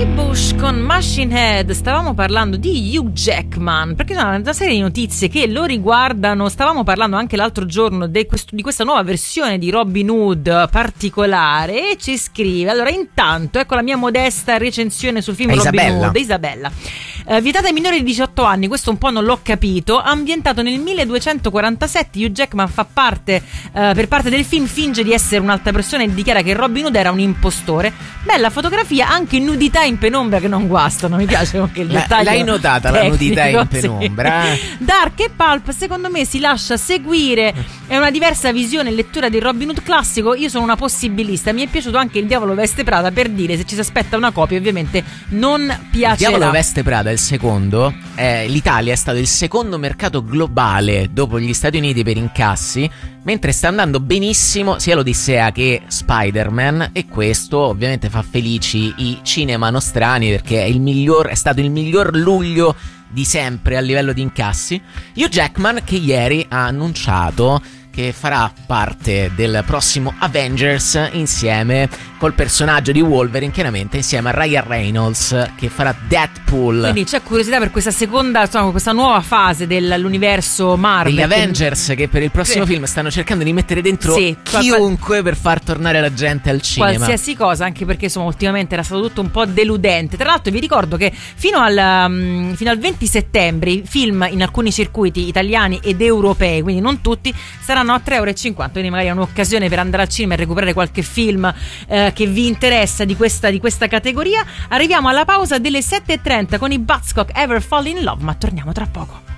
Bush con Machine Head. Stavamo parlando di Hugh Jackman perché sono una serie di notizie che lo riguardano. Stavamo parlando anche l'altro giorno di questa nuova versione di Robin Hood particolare e ci scrive: allora, intanto ecco la mia modesta recensione sul film Robin Hood. Isabella. Vietata ai minori di 18 anni, questo un po' non l'ho capito. Ambientato nel 1247, Hugh Jackman fa parte per parte del film, finge di essere un'altra persona e dichiara che Robin Hood era un impostore. Bella fotografia, anche nudità in penombra che non guastano. Mi piace anche il dettaglio. L'hai notata tecnico, la nudità in penombra? Sì. Dark e Pulp secondo me si lascia seguire, è una diversa visione e lettura del Robin Hood classico. Io sono una possibilista, mi è piaciuto anche Il Diavolo Veste Prada, per dire, se ci si aspetta una copia ovviamente non piacerà. Il Diavolo Veste Prada, il secondo, l'Italia è stato il secondo mercato globale dopo gli Stati Uniti per incassi, mentre sta andando benissimo sia l'Odissea che Spider-Man, e questo ovviamente fa felici i cinema nostrani perché è stato il miglior luglio di sempre a livello di incassi. Hugh Jackman, che ieri ha annunciato che farà parte del prossimo Avengers insieme col personaggio di Wolverine, chiaramente insieme a Ryan Reynolds, che farà Deadpool. Quindi c'è curiosità per questa seconda, insomma, questa nuova fase dell'universo Marvel. Gli Avengers che per il prossimo film stanno cercando di mettere dentro chiunque per far tornare la gente al cinema. Qualsiasi cosa, anche perché insomma ultimamente era stato tutto un po' deludente. Tra l'altro vi ricordo che fino al 20 settembre i film in alcuni circuiti italiani ed europei, quindi non tutti, saranno a 3,50 €, quindi magari è un'occasione per andare al cinema e recuperare qualche film che vi interessa di questa categoria. Arriviamo alla pausa delle 7:30 con i Buzzcock, Ever Fall in Love, ma torniamo tra poco.